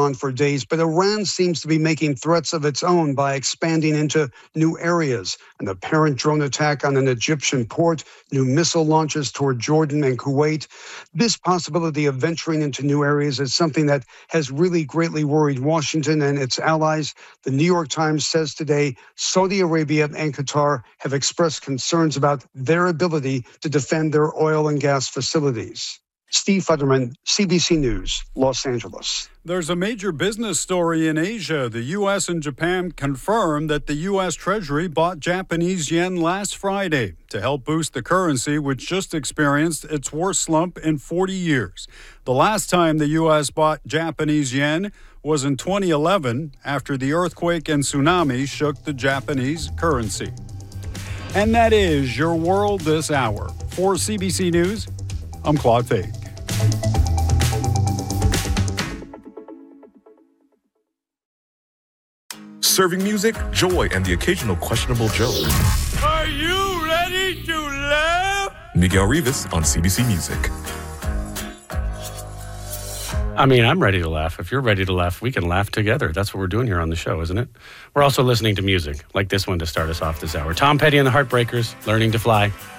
on for days, but Iran seems to be making threats of its own by expanding into new areas. An apparent drone attack on an Egyptian port, new missile launches toward Jordan and Kuwait. This possibility of venturing into new areas is something that has really greatly worried Washington and its allies. The New York Times says today Saudi Arabia and Qatar have expressed concerns about their ability to defend their oil and gas facilities. Steve Futterman, CBC News, Los Angeles. There's a major business story in Asia. The U.S. and Japan confirmed that the U.S. Treasury bought Japanese yen last Friday to help boost the currency, which just experienced its worst slump in 40 years. The last time the U.S. bought Japanese yen was in 2011 after the earthquake and tsunami shook the Japanese currency. And that is your world this hour. For CBC News, I'm Claude Fade. Serving music, joy, and the occasional questionable joke. Are you ready to laugh? Miguel Rivas on CBC Music. I mean, I'm ready to laugh. If you're ready to laugh, we can laugh together. That's what we're doing here on the show, isn't it? We're also listening to music, like this one to start us off this hour. Tom Petty and the Heartbreakers, Learning to Fly.